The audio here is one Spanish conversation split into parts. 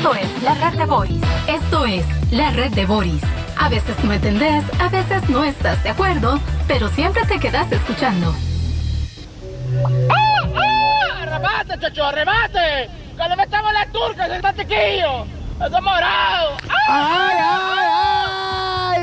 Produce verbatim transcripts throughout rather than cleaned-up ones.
Esto es la red de Boris. Esto es la red de Boris. A veces no entendés, a veces no estás de acuerdo, pero siempre te quedas escuchando. ¡Ah! ¡Ah! ¡Arrebate, chocho, arrebate! ¡Que le metamos la turca, ese tatequillo! ¡Es morado! ¡Ay, ay,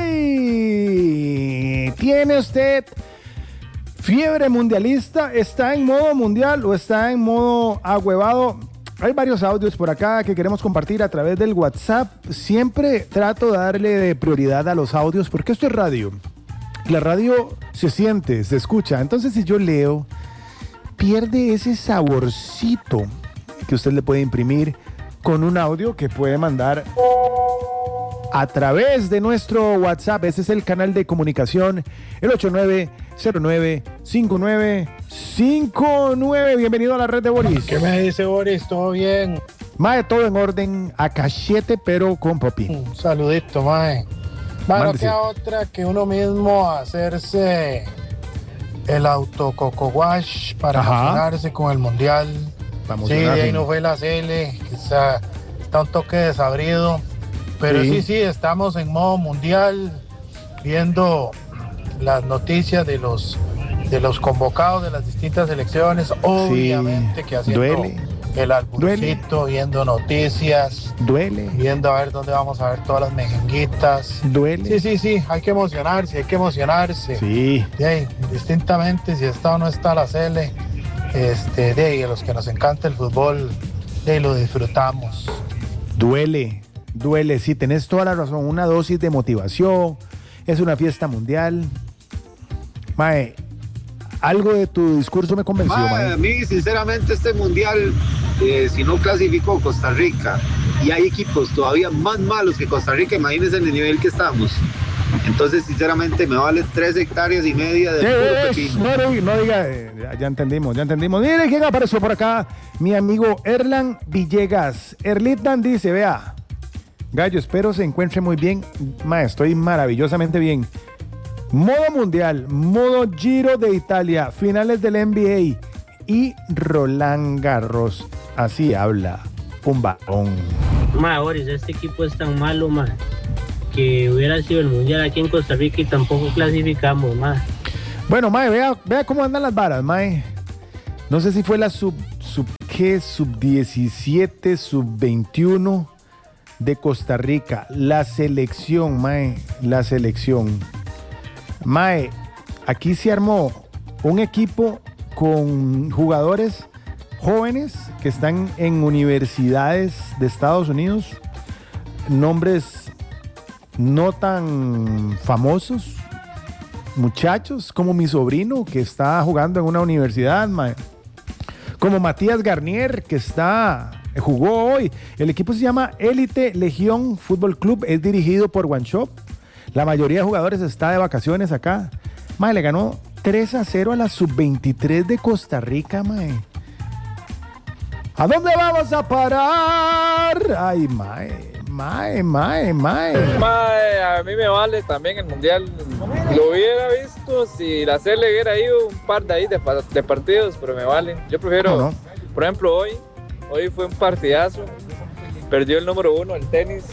ay! ¿Tiene usted fiebre mundialista? ¿Está en modo mundial o está en modo ahuevado? Hay varios audios por acá que queremos compartir a través del WhatsApp. Siempre trato de darle de prioridad a los audios porque esto es radio. La radio se siente, se escucha. Entonces, si yo leo, pierde ese saborcito que usted le puede imprimir con un audio que puede mandar a través de nuestro WhatsApp. Ese es el canal de comunicación, el ocho nueve cero nueve cinco nueve cinco nueve. Bienvenido a la red de Boris. ¿Qué me dice Boris? ¿Todo bien? Mae, todo en orden, a cachete, pero con papi. Un saludito, mae. Mae, no queda otra que uno mismo hacerse el autococo wash para emocionarse con el mundial. Sí, de ahí no fue la C L, quizá está un toque desabrido. Pero sí. sí, sí, estamos en modo mundial, viendo las noticias de los de los convocados de las distintas selecciones, obviamente sí. que haciendo Duele. el alburcito, viendo noticias, Duele. viendo a ver dónde vamos a ver todas las mejenguitas. Duele. Sí, sí, sí, hay que emocionarse, hay que emocionarse. Sí. De ahí, distintamente, si está o no está la C L, este, de ahí, a los que nos encanta el fútbol, de ahí lo disfrutamos. Duele. Duele, sí, tenés toda la razón, una dosis de motivación, es una fiesta mundial. Mae, algo de tu discurso me convenció, mae. Mae, a mí, sinceramente, este mundial, eh, si no clasificó Costa Rica, y hay equipos todavía más malos que Costa Rica, imagínense en el nivel que estamos. Entonces, sinceramente, me vale tres hectáreas y media de puro pepino. No, no, no diga, eh, ya entendimos, ya entendimos. Mire quién apareció por acá, mi amigo Erlan Villegas. Erlitan dice, vea, Gallo, espero se encuentre muy bien. Ma, estoy maravillosamente bien. Modo mundial, modo Giro de Italia, finales del N B A y Roland Garros. Así habla un varón. Ma, Boris, este equipo es tan malo, ma, que hubiera sido el mundial aquí en Costa Rica y tampoco clasificamos, ma. Bueno, ma, vea, vea cómo andan las varas, ma. No sé si fue la sub, sub ¿qué? sub diecisiete, sub veintiuno de Costa Rica, la selección, mae, la selección. Mae, aquí se armó un equipo con jugadores jóvenes que están en universidades de Estados Unidos, nombres no tan famosos, muchachos como mi sobrino que está jugando en una universidad, mae, como Matías Garnier que está... jugó hoy. El equipo se llama Élite Legión Fútbol Club. Es dirigido por One Shop. La mayoría de jugadores está de vacaciones acá. Mae, le ganó tres a cero a la sub veintitrés de Costa Rica, mae. ¿A dónde vamos a parar? Ay, mae, mae, mae, mae. Mae, a mí me vale también el mundial. Lo hubiera visto si la C L hubiera ido un par de ahí de, de partidos, pero me vale. Yo prefiero, no, no. por ejemplo, hoy. Hoy fue un partidazo, perdió el número uno en tenis,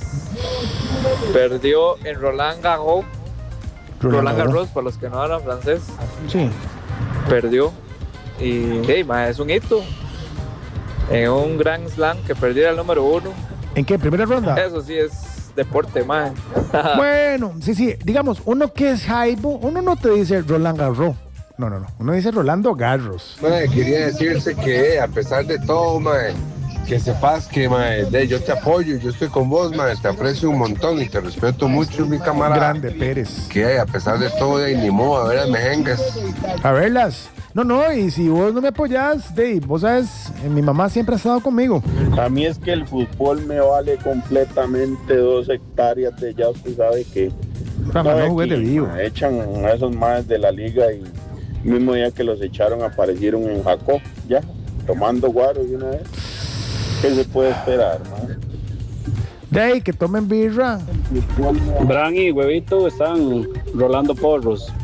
perdió en Roland Garros, Roland, Roland Garros, para los que no hablan francés, sí. perdió, y hey, ma, es un hito, en un Grand Slam que perdiera el número uno. ¿En qué? ¿Primera ronda? Eso sí es deporte, ma. Bueno, sí, sí, digamos, uno que es jaibo, uno no te dice Roland Garros. No, no, no. Uno dice Rolando Garros. Mae, quería decirse que a pesar de todo, mae, que sepas que, mae, de, yo te apoyo, yo estoy con vos, mae, te aprecio un montón y te respeto mucho, mi camarada. Grande Pérez. Que a pesar de todo, de, ni modo, a ver las mejengas. A verlas. No, no, y si vos no me apoyás, de, vos sabes, mi mamá siempre ha estado conmigo. A mí es que el fútbol me vale completamente dos hectáreas de ya usted sabe que... No, no juguete vivo. Echan a esos más de la liga y... el mismo día que los echaron aparecieron en Jacob, ya, tomando guaro de una vez. ¿Qué se puede esperar, man? De ahí, que tomen birra. Bran y Huevito están rolando porros.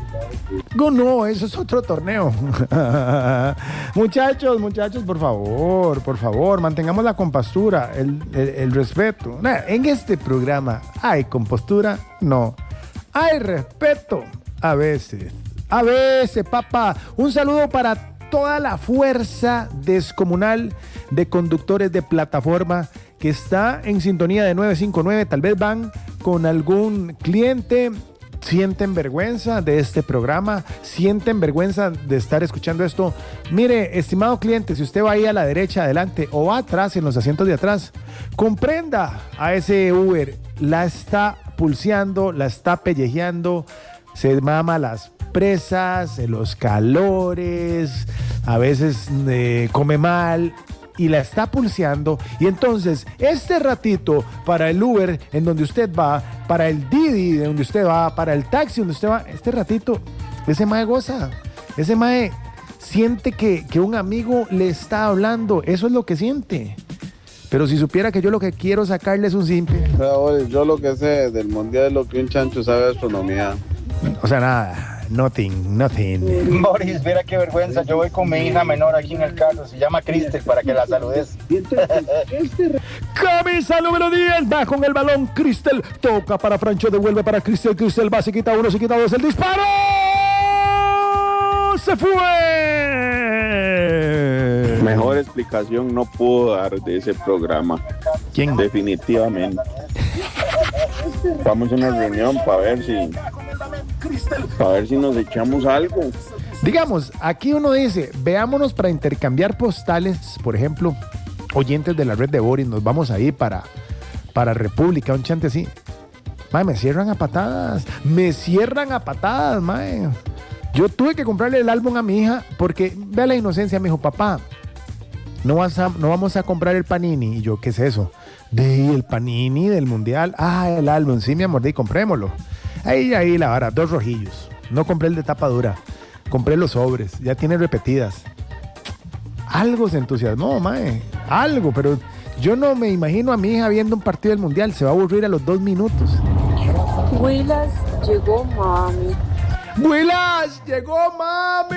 No, no, eso es otro torneo. Muchachos, muchachos, por favor, por favor, mantengamos la compostura, el, el, el respeto. Nah, en este programa hay compostura, no. Hay respeto, a veces. A veces, papá. Un saludo para toda la fuerza descomunal de conductores de plataforma que está en sintonía de nueve cinco nueve. Tal vez van con algún cliente, sienten vergüenza de este programa, sienten vergüenza de estar escuchando esto. Mire, estimado cliente, si usted va ahí a la derecha, adelante, o va atrás, en los asientos de atrás, comprenda a ese Uber. La está pulseando, la está pellejeando, se mama las presas, los calores, a veces eh, come mal y la está pulseando. Y entonces este ratito para el Uber en donde usted va, para el Didi de donde usted va, para el taxi donde usted va, este ratito ese mae goza, ese mae siente que, que un amigo le está hablando. Eso es lo que siente. Pero si supiera que yo lo que quiero sacarle es un simple. Yo lo que sé del mundial es lo que un chancho sabe de astronomía. O sea, nada. Nothing, nothing. Boris, mira qué vergüenza. Yo voy con mi hija menor aquí en el carro. Se llama Cristel, para que la saludes. Camisa número diez. Va con el balón. Cristel toca para Francho. Devuelve para Cristel. Cristel va, se quita uno, se quita dos. El disparo. Se fue. Mejor explicación no puedo dar de ese programa. ¿Quién? Definitivamente. Vamos a una reunión para ver si para ver si nos echamos algo. Digamos, aquí uno dice, veámonos para intercambiar postales, por ejemplo, oyentes de la red de Boris, nos vamos ahí para, para República, un chante así. Mae, me cierran a patadas, me cierran a patadas, mae. Yo tuve que comprarle el álbum a mi hija porque, vea la inocencia, me dijo, papá, no, vas a, no vamos a comprar el Panini. Y yo, ¿qué es eso? De el Panini del Mundial. Ah, el álbum, sí, mi amor, de comprémoslo. Ahí, ahí, la vara, dos rojillos. No compré el de tapa dura, compré los sobres, ya tiene repetidas. Algo se entusiasmó, mae, algo, pero yo no me imagino a mi hija viendo un partido del Mundial, se va a aburrir a los dos minutos. Willas, llegó mami. Willas, llegó mami.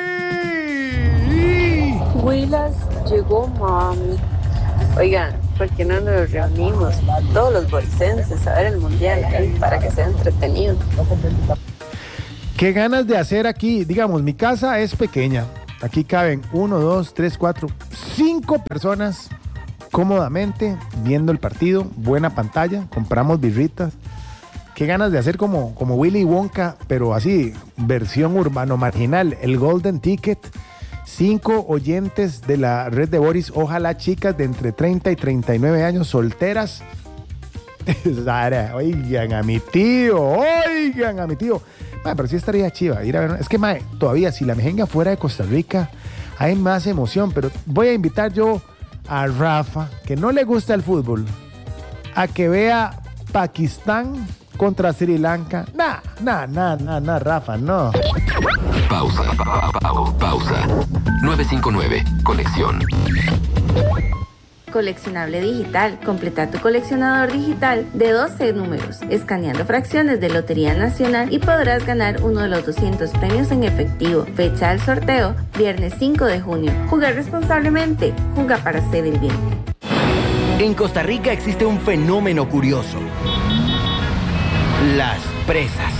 Willas, llegó mami. Oigan, ¿por qué no nos reunimos todos los boricenses a ver el Mundial eh, para que sea entretenido? ¿Qué ganas de hacer aquí? Digamos, mi casa es pequeña. Aquí caben uno, dos, tres, cuatro, cinco personas cómodamente viendo el partido. Buena pantalla, compramos birritas. Qué ganas de hacer como, como Willy Wonka, pero así, versión urbano marginal, el Golden Ticket. Cinco oyentes de la red de Boris, ojalá chicas de entre treinta y treinta y nueve años, solteras. Sara, oigan a mi tío, oigan a mi tío. Mae, pero sí estaría chiva ir a ver. Es que, mae, todavía si la mejenga fuera de Costa Rica, hay más emoción. Pero voy a invitar yo a Rafa, que no le gusta el fútbol, a que vea Pakistán contra Sri Lanka. Nah, nah, nah, nah, nah, Rafa, no. Pausa, pa, pa, pa, pausa. nueve cinco nueve, conexión. Coleccionable digital. Completa tu coleccionador digital de doce números, escaneando fracciones de Lotería Nacional y podrás ganar uno de los doscientos premios en efectivo. Fecha del sorteo, viernes cinco de junio. Jugar responsablemente. Juega para hacer el bien. En Costa Rica existe un fenómeno curioso. Las presas.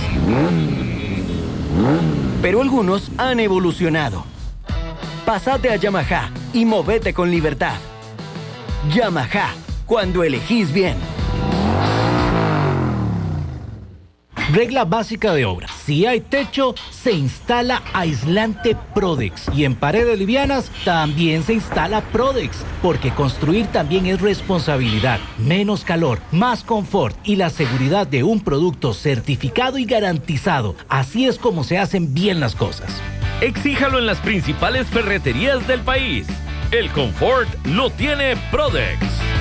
Pero algunos han evolucionado. Pásate a Yamaha y movete con libertad. Yamaha, cuando elegís bien. Regla básica de obra. Si hay techo, se instala aislante Prodex. Y en paredes livianas, también se instala Prodex. Porque construir también es responsabilidad. Menos calor, más confort y la seguridad de un producto certificado y garantizado. Así es como se hacen bien las cosas. Exíjalo en las principales ferreterías del país. El confort lo tiene Prodex.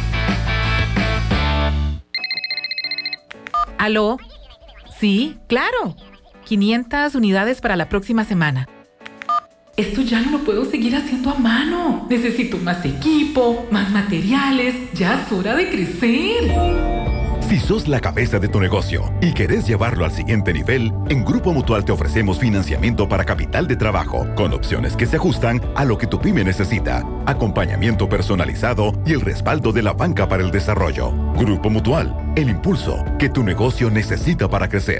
¿Aló? Sí, claro. quinientas unidades para la próxima semana. Esto ya no lo puedo seguir haciendo a mano. Necesito más equipo, más materiales. Ya es hora de crecer. Si sos la cabeza de tu negocio y querés llevarlo al siguiente nivel, en Grupo Mutual te ofrecemos financiamiento para capital de trabajo, con opciones que se ajustan a lo que tu pyme necesita, acompañamiento personalizado y el respaldo de la banca para el desarrollo. Grupo Mutual, el impulso que tu negocio necesita para crecer.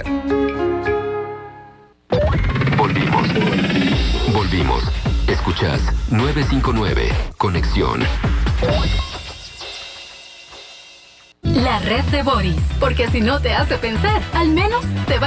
Volvimos. Volvimos. Escuchás nueve cinco nueve, Conexión. La red de Boris, porque si no te hace pensar, al menos te va